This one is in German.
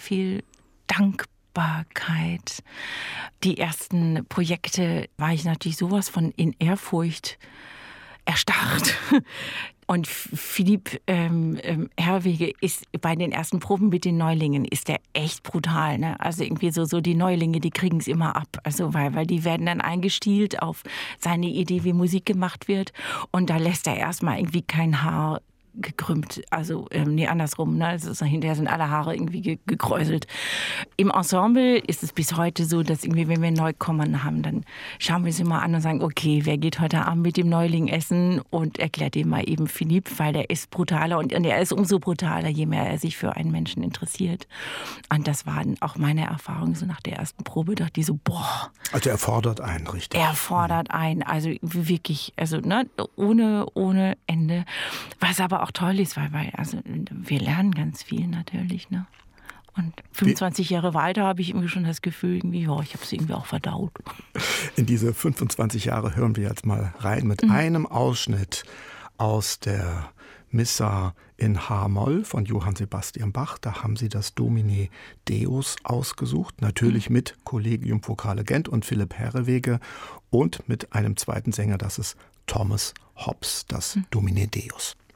viel Dankbarkeit. Die ersten Projekte war ich natürlich sowas von in Ehrfurcht erstarrt. Und Philipp Herreweghe ist bei den ersten Proben mit den Neulingen, ist der echt brutal. Ne? Also irgendwie so die Neulinge, die kriegen es immer ab. Also weil die werden dann eingestielt auf seine Idee, wie Musik gemacht wird. Und da lässt er erstmal irgendwie kein Haar gekrümmt, also andersrum, ne? Also hinterher sind alle Haare irgendwie gekräuselt. Im Ensemble ist es bis heute so, dass irgendwie, wenn wir Neukommern haben, dann schauen wir es immer an und sagen, okay, wer geht heute Abend mit dem Neuling essen und erklärt dem mal eben Philipp, weil der ist brutaler und er ist umso brutaler, je mehr er sich für einen Menschen interessiert. Und das war auch meine Erfahrung so nach der ersten Probe, dachte ich so, boah. Also er fordert einen, richtig? Er fordert einen, also wirklich, also ne, ohne Ende. Was aber auch toll ist, weil also wir lernen ganz viel natürlich, ne? Und 25 Jahre weiter habe ich irgendwie schon das Gefühl, irgendwie, ja, ich habe es irgendwie auch verdaut. In diese 25 Jahre hören wir jetzt mal rein mit einem Ausschnitt aus der Missa in H-Moll von Johann Sebastian Bach. Da haben Sie das Domine Deus ausgesucht, natürlich mit Collegium Vocale Gent und Philipp Herreweghe und mit einem zweiten Sänger, das ist Thomas Hobbs, das Domine Deus.